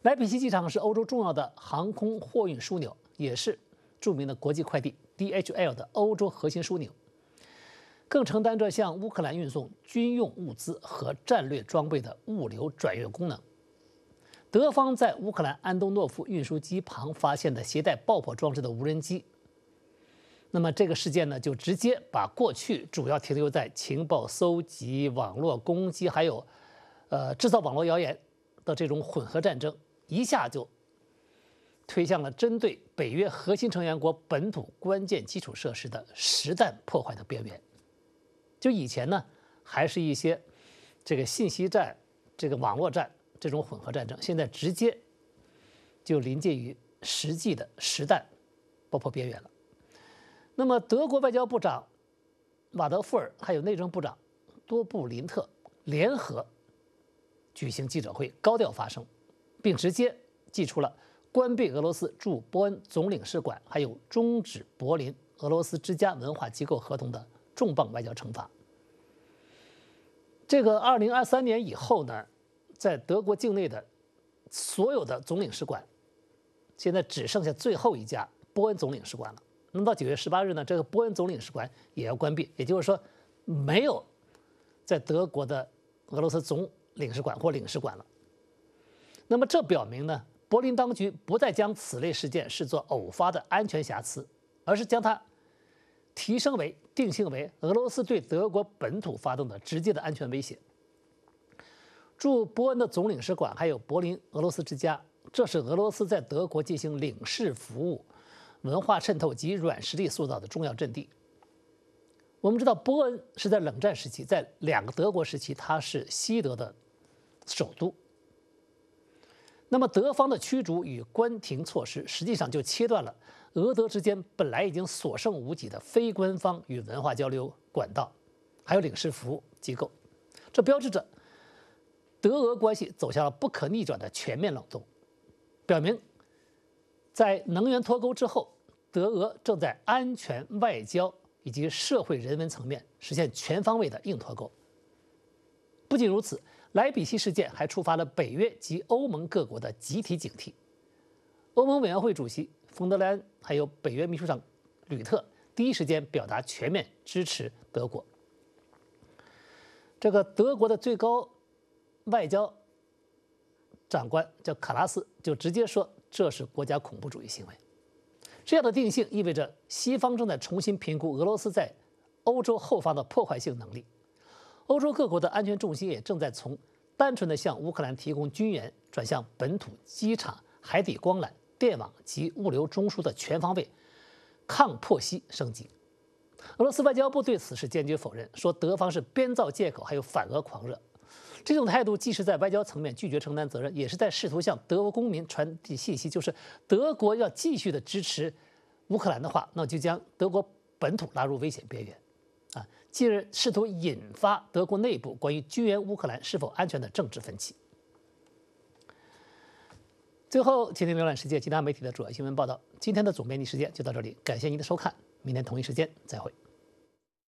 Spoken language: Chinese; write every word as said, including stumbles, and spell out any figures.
莱比锡机场是欧洲重要的航空货运枢纽，也是著名的国际快递 D H L 的欧洲核心枢纽，更承担着向乌克兰运送军用物资和战略装备的物流转运功能。德方在乌克兰安东诺夫运输机旁发现的携带爆破装置的无人机，那么这个事件呢，就直接把过去主要停留在情报搜集、网络攻击，还有呃制造网络谣言的这种混合战争，一下就推向了针对北约核心成员国本土关键基础设施的实弹破坏的边缘。就以前呢，还是一些这个信息战、这个网络战这种混合战争，现在直接就临界于实际的实弹爆破边缘了。那么，德国外交部长瓦德富尔还有内政部长多布林特联合举行记者会，高调发声，并直接祭出了关闭俄罗斯驻波恩总领事馆，还有终止柏林俄罗斯之家文化机构合同的重磅外交惩罚。这个二零二三年以后呢，在德国境内的所有的总领事馆，现在只剩下最后一家波恩总领事馆了。那么到九月十八日呢，这个波恩总领事馆也要关闭，也就是说，没有在德国的俄罗斯总领事馆或领事馆了。那么这表明呢，柏林当局不再将此类事件视作偶发的安全瑕疵，而是将它提升为、定性为俄罗斯对德国本土发动的直接的安全威胁。驻波恩的总领事馆还有柏林俄罗斯之家，这是俄罗斯在德国进行领事服务、文化渗透及软实力塑造的重要阵地。我们知道，波恩是在冷战时期，在两个德国时期，它是西德的首都。那么，德方的驱逐与关停措施，实际上就切断了俄德之间本来已经所剩无几的非官方与文化交流管道，还有领事服务机构。这标志着德俄关系走向了不可逆转的全面冷冻，表明在能源脱钩之后，德俄正在安全、外交以及社会人文层面实现全方位的硬脱钩。不仅如此，莱比锡事件还触发了北约及欧盟各国的集体警惕。欧盟委员会主席冯德莱恩还有北约秘书长吕特第一时间表达全面支持德国。这个德国的最高外交长官叫卡拉斯就直接说，这是国家恐怖主义行为。这样的定性意味着西方正在重新评估俄罗斯在欧洲后方的破坏性能力。欧洲各国的安全重心也正在从单纯的向乌克兰提供军援，转向本土机场、海底光缆、电网及物流中枢的全方位抗破袭升级。俄罗斯外交部对此事坚决否认，说德方是编造借口，还有反俄狂热。这种态度既是在外交层面拒绝承担责任，也是在试图向德国公民传递信息，就是德国要继续的支持乌克兰的话，那就将德国本土拉入危险边缘。啊，继而试图引发德国内部关于军援乌克兰是否安全的政治分歧。最后，请您浏览世界其他媒体的主要新闻报道。今天的总编辑时间就到这里，感谢您的收看，明天同一时间再会。